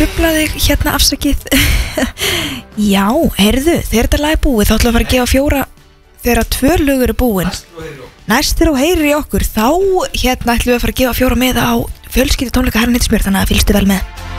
trufla þig hérna afsakið. Já, heyrðu, þegar þetta lag er búið þá ætlum við að fara að gefa 4 þegar 2 lög eru búin. Næst þegar þú heyrir í okkur þá hérna ætlum við að fara að gefa 4 með á fjölskyldu tónleika Herra Nýttismjör, þannig að fylgstu vel með.